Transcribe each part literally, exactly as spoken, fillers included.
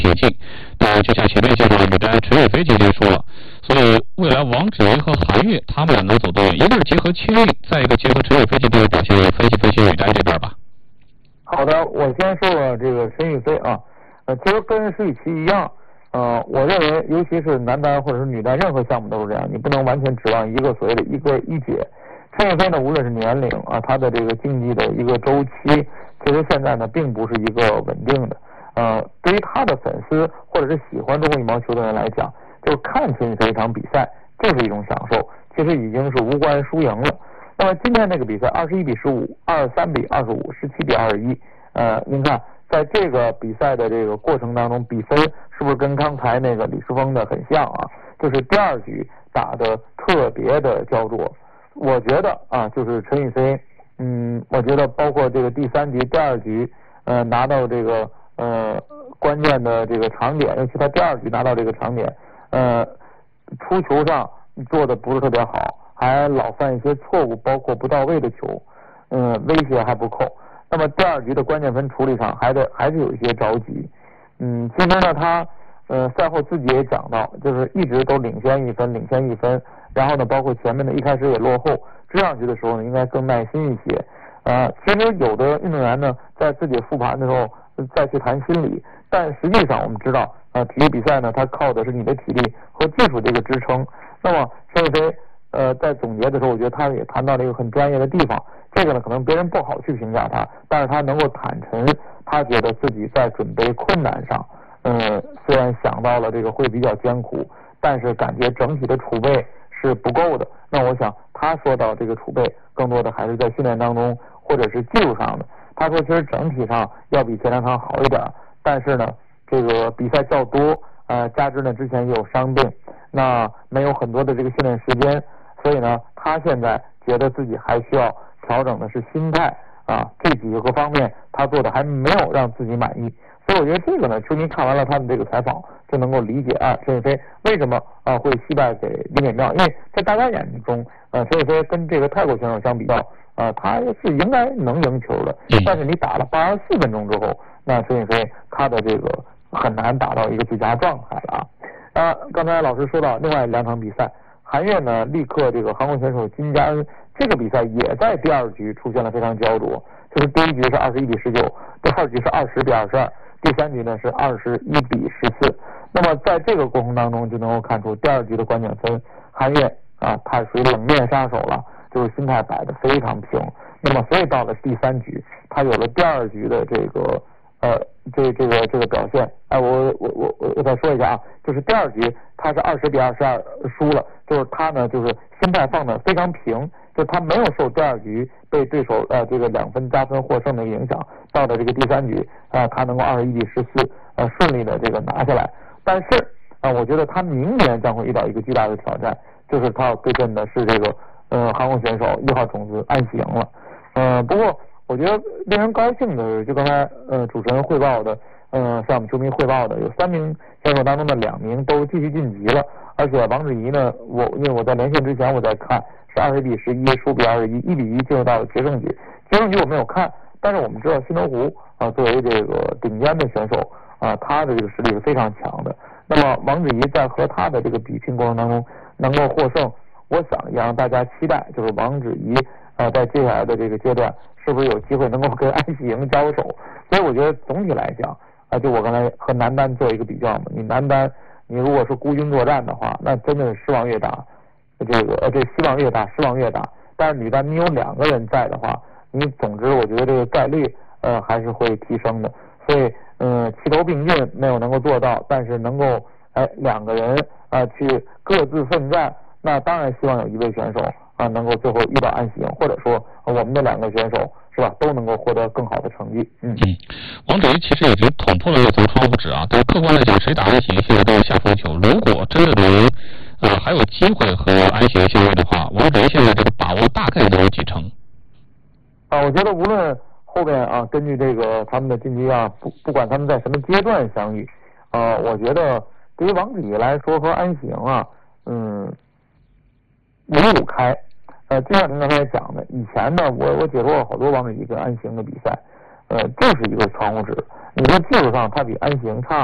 铁镜。那就像前面介绍的女单陈雨菲姐姐说了，所以未来王芷怡和韩悦他们俩能走多远，一个是结合青运，再一个结合陈雨菲这边的表现，分析分析女单这边吧。 好的，我先说说这个陈雨菲啊，呃，其实跟施雨琦一样，呃，我认为尤其是男单或者是女单，任何项目都是这样，你不能完全指望一个所谓的一个一姐。陈雨菲呢，无论是年龄啊，她的这个竞技的一个周期，其实现在呢并不是一个稳定的。呃，对于她的粉丝或者是喜欢中国羽毛球的人来讲，就看陈雨菲一场比赛就是一种享受，其实已经是无关输赢了。那么今天这个比赛二十一比十五、二十三比二十五、十七比二十一，呃，您看在这个比赛的这个过程当中，比分是不是跟刚才那个李世峰的很像啊？就是第二局打得特别的焦灼。我觉得啊，就是陈雨菲，嗯，我觉得包括这个第三局、第二局，呃，拿到这个呃关键的这个场点，尤其他第二局拿到这个场点，呃，出球上做的不是特别好，还老犯一些错误，包括不到位的球，嗯、呃，威胁还不够。那么第二局的关键分处理上还得还是有一些着急，嗯，其实呢，他呃赛后自己也讲到，就是一直都领先一分，领先一分。然后呢，包括前面的一开始也落后，追上去的时候呢，应该更耐心一些。呃，其实有的运动员呢，在自己复盘的时候再去谈心理，但实际上我们知道，呃，体育比赛呢，它靠的是你的体力和技术这个支撑。那么陈雨菲呃在总结的时候，我觉得他也谈到了一个很专业的地方，这个呢可能别人不好去评价他，但是他能够坦诚，他觉得自己在准备困难上，呃，虽然想到了这个会比较艰苦，但是感觉整体的储备是不够的。那我想他说到这个储备更多的还是在训练当中或者是技术上的。他说其实整体上要比前两场好一点，但是呢这个比赛较多，呃加之呢之前也有伤病，那没有很多的这个训练时间，所以呢他现在觉得自己还需要调整的是心态啊，这几个方面他做的还没有让自己满意。所以我觉得这个呢，球迷看完了他的这个采访就能够理解啊，陈雨菲为什么啊会惜败给林美妙，因为在大家眼中，呃，陈雨菲跟这个泰国选手相比较，呃，他是应该能赢球的，但是你打了八十四分钟之后，那陈雨菲他的这个很难达到一个最佳状态了啊。啊，刚才老师说到另外两场比赛，韩悦呢力克这个韩国选手金佳恩，这个比赛也在第二局出现了非常焦灼，就是第一局是二十一比十九，第二局是二十比二十二。第三局呢是二十一比十四，那么在这个过程当中就能够看出第二局的关键分，韩悦啊，他属于冷面杀手了，就是心态摆得非常平。那么所以到了第三局，他有了第二局的这个呃这这个这个表现。哎，我我我我我再说一下啊，就是第二局他是二十比二十二输了，就是他呢就是心态放得非常平。就他没有受第二局被对手呃这个两分加分获胜的影响，到了这个第三局啊、呃，他能够二十一比十四呃顺利的这个拿下来。但是啊、呃，我觉得他明年将会遇到一个巨大的挑战，就是他要对阵的是这个呃韩国选手一号种子安喜莹了。呃，不过我觉得令人高兴的是，就刚才呃主持人汇报的，呃向我们球迷汇报的，有三名选手当中的两名都继续晋级了，而且王芷怡呢，我因为我在连线之前我在看。是二十比十一，输比二十一，一比一进入到了决胜局。决胜局我没有看，但是我们知道辛德湖啊，作为这个顶尖的选手啊，他的这个实力是非常强的。那么王芷怡在和他的这个比拼过程当中能够获胜，我想也让大家期待，就是王芷怡啊，在接下来的这个阶段是不是有机会能够跟安喜莹交手？所以我觉得总体来讲啊，就我刚才和男单做一个比较嘛，你男单你如果是孤军作战的话，那真的是失望越大。这个呃，这希望越大，失望越大。但是女单你有两个人在的话，你总之我觉得这个概率呃还是会提升的。所以嗯、呃，齐头并进没有能够做到，但是能够哎两个人啊、呃、去各自奋战，那当然希望有一位选手啊、呃、能够最后遇到安喜莹，或者说、呃、我们的两个选手是吧都能够获得更好的成绩。嗯嗯，王芷怡其实已经捅破了这层窗户纸啊。对客观来讲，谁打安喜莹现在都是下风球。如果真的能呃，还有机会和安喜莹相位的话，王芷怡现在这个把握大概能有几成？ 啊，我觉得无论后面啊，根据这个他们的晋级啊，不不管他们在什么阶段相遇，呃，我觉得对于王芷怡来说和安喜莹啊，嗯，五五开。呃，就像您刚才讲的，以前呢，我我解说了好多王芷怡跟安喜莹的比赛，呃，就是一个窗户纸。你说技术上他比安喜莹差吗？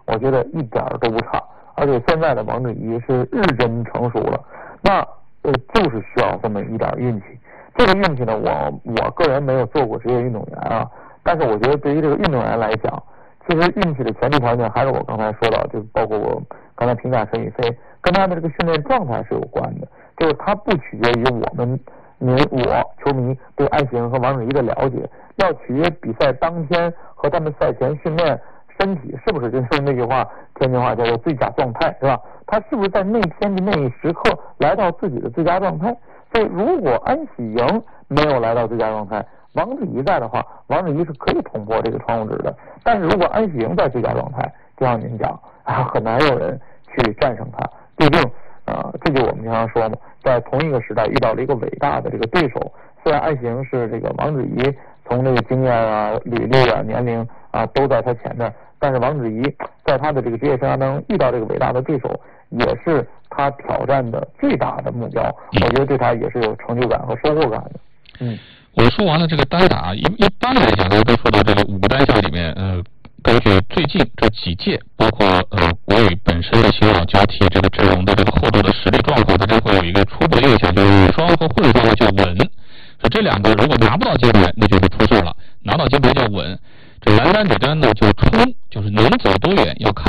我觉得一点都不差。而且现在的王祉怡是日臻成熟了，那呃就是需要这么一点运气。这个运气呢，我我个人没有做过职业运动员啊，但是我觉得对于这个运动员来讲，其实运气的前提条件还是我刚才说到，就包括我刚才评价沈雨霏，跟他的这个训练状态是有关的，就是他不取决于我们您我球迷对安喜莹和王祉怡的了解，要取决比赛当天和他们赛前训练身体是不是就是那句话，天津话叫做最佳状态，是吧？他是不是在那天的那一时刻来到自己的最佳状态？所以如果安喜莹没有来到最佳状态，王祉怡在的话，王祉怡是可以捅破这个窗户纸的。但是如果安喜莹在最佳状态，就像您讲啊，很难有人去战胜他。毕竟呃，这就我们经常说嘛，在同一个时代遇到了一个伟大的这个对手。虽然安喜莹是这个王祉怡从这个经验啊、履历啊、年龄啊都在他前面，但是王祉怡在他的这个职业生涯当中遇到这个伟大的对手，也是他挑战的最大的目标。我觉得对他也是有成就感和收获感的。嗯， 我说完了这个单打，一一般来讲，大家都说到这个五个单项里面，呃，根据最近这几届，包括呃国羽本身的新老交替，这个阵容的这个厚度的实力状况，大家会有一个初步的印象，就是双和混双叫稳。说这两个如果拿不到金牌，那就是出事了；拿到金牌叫稳。这男单女单呢，就冲，就是能走多远要看